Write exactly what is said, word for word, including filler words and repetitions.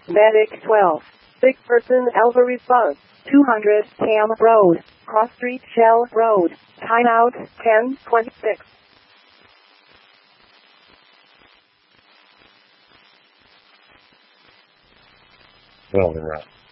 Medic twelve. Sick person Alpha response. two hundred Cam Road. Cross Street Shell Road. Timeout ten twenty-six. Well, then, right.